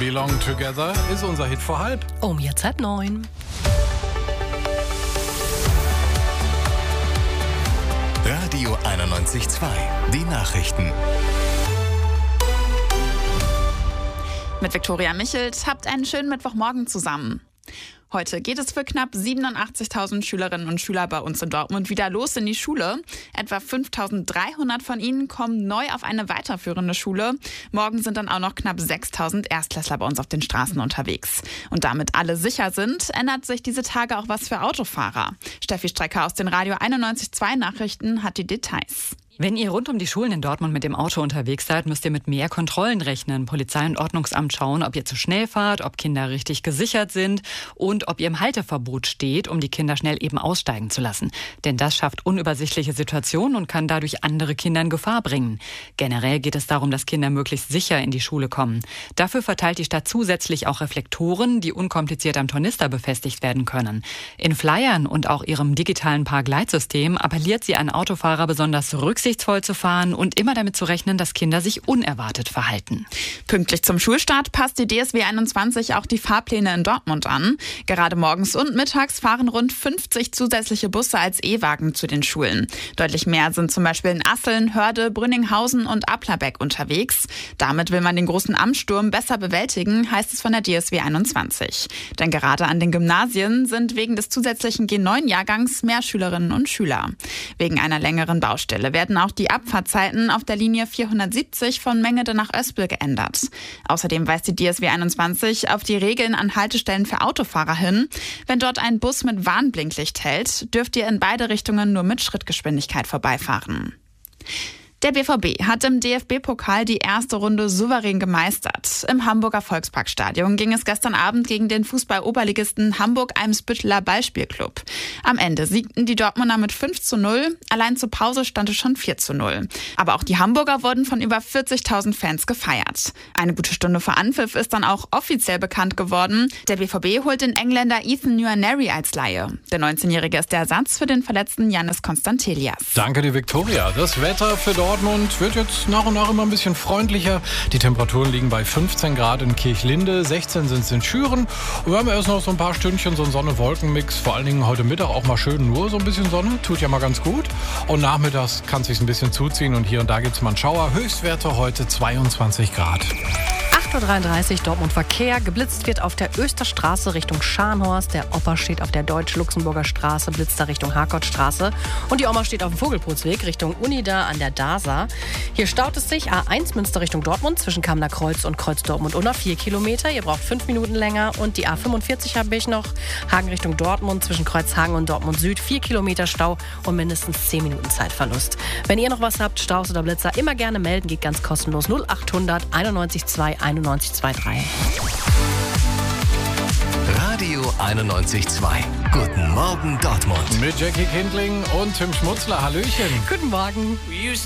Belong Together ist unser Hit vor halb. Jetzt 8:30. Radio 91.2, die Nachrichten. Mit Viktoria Michelt, habt einen schönen Mittwochmorgen zusammen. Heute geht es für knapp 87.000 Schülerinnen und Schüler bei uns in Dortmund wieder los in die Schule. Etwa 5.300 von ihnen kommen neu auf eine weiterführende Schule. Morgen sind dann auch noch knapp 6.000 Erstklässler bei uns auf den Straßen unterwegs. Und damit alle sicher sind, ändert sich diese Tage auch was für Autofahrer. Steffi Strecker aus den Radio 91.2 Nachrichten hat die Details. Wenn ihr rund um die Schulen in Dortmund mit dem Auto unterwegs seid, müsst ihr mit mehr Kontrollen rechnen. Polizei und Ordnungsamt schauen, ob ihr zu schnell fahrt, ob Kinder richtig gesichert sind und ob ihr im Halteverbot steht, um die Kinder schnell eben aussteigen zu lassen. Denn das schafft unübersichtliche Situationen und kann dadurch andere Kinder in Gefahr bringen. Generell geht es darum, dass Kinder möglichst sicher in die Schule kommen. Dafür verteilt die Stadt zusätzlich auch Reflektoren, die unkompliziert am Tornister befestigt werden können. In Flyern und auch ihrem digitalen Parkleitsystem appelliert sie an Autofahrer besonders rücksichtsvoll zu fahren und immer damit zu rechnen, dass Kinder sich unerwartet verhalten. Pünktlich zum Schulstart passt die DSW 21 auch die Fahrpläne in Dortmund an. Gerade morgens und mittags fahren rund 50 zusätzliche Busse als E-Wagen zu den Schulen. Deutlich mehr sind zum Beispiel in Asseln, Hörde, Brünninghausen und Applerbeck unterwegs. Damit will man den großen Amtssturm besser bewältigen, heißt es von der DSW 21. Denn gerade an den Gymnasien sind wegen des zusätzlichen G9-Jahrgangs mehr Schülerinnen und Schüler. Wegen einer längeren Baustelle werden auch die Abfahrtzeiten auf der Linie 470 von Mengede nach Oespel geändert. Außerdem weist die DSW 21 auf die Regeln an Haltestellen für Autofahrer hin. Wenn dort ein Bus mit Warnblinklicht hält, dürft ihr in beide Richtungen nur mit Schrittgeschwindigkeit vorbeifahren. Der BVB hat im DFB-Pokal die erste Runde souverän gemeistert. Im Hamburger Volksparkstadion ging es gestern Abend gegen den Fußball-Oberligisten Hamburg-Eimsbütteler Ballspielclub. Am Ende siegten die Dortmunder mit 5:0. Allein zur Pause stand es schon 4:0. Aber auch die Hamburger wurden von über 40.000 Fans gefeiert. Eine gute Stunde vor Anpfiff ist dann auch offiziell bekannt geworden. Der BVB holt den Engländer Ethan Nwaneri als Leihe. Der 19-Jährige ist der Ersatz für den verletzten Yannis Konstantelias. Danke dir, Viktoria. Das Wetter für Dortmund wird jetzt nach und nach immer ein bisschen freundlicher. Die Temperaturen liegen bei 15 Grad in Kirchlinde, 16 sind es in Schüren. Und wir haben erst noch so ein paar Stündchen so einen Sonne-Wolken-Mix. Vor allen Dingen heute Mittag auch mal schön nur so ein bisschen Sonne. Tut ja mal ganz gut. Und nachmittags kann es sich ein bisschen zuziehen. Und hier und da gibt es mal einen Schauer. Höchstwerte heute 22 Grad. 8:33 Uhr, Dortmund Verkehr. Geblitzt wird auf der Österstraße Richtung Scharnhorst. Der Opa steht auf der Deutsch-Luxemburger Straße, blitzt da Richtung Harkottstraße. Und die Oma steht auf dem Vogelputzweg Richtung Unida an der DASA. Hier staut es sich A1 Münster Richtung Dortmund zwischen Kamner Kreuz und Kreuz Dortmund-Unna 4 Kilometer. Ihr braucht 5 Minuten länger. Und die A45 habe ich noch. Hagen Richtung Dortmund zwischen Kreuzhagen und Dortmund Süd 4 Kilometer Stau und mindestens 10 Minuten Zeitverlust. Wenn ihr noch was habt, Staus oder Blitzer, immer gerne melden. Geht ganz kostenlos 0800 91 2 91 23. Radio 91.2. Guten Morgen Dortmund. Mit Jackie Kindling und Tim Schmutzler. Hallöchen. Guten Morgen.